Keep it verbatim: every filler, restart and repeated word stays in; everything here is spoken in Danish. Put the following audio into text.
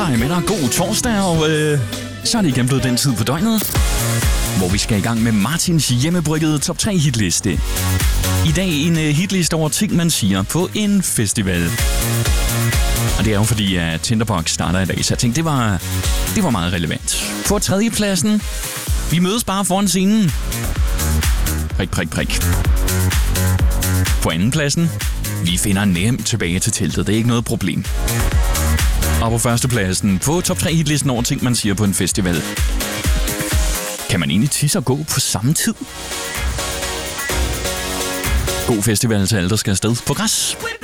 hej med dig. God torsdag, og øh, så er det igen blevet den tid på døgnet, hvor vi skal i gang med Martins hjemmebryggede top tre hitliste. I dag en øh, hitliste over ting, man siger på en festival. Og det er jo fordi, at Tinderbox starter i dag, så jeg tænkte, det var, det var meget relevant. På tredjepladsen, vi mødes bare foran scenen. Prik, prik, prik. På andenpladsen, vi finder nemt tilbage til teltet, det er ikke noget problem. Og på førstepladsen, på top tre hitlisten over ting, man siger på en festival. Kan man egentlig tisse og gå på samme tid? God festival til alle, der skal afsted på græs.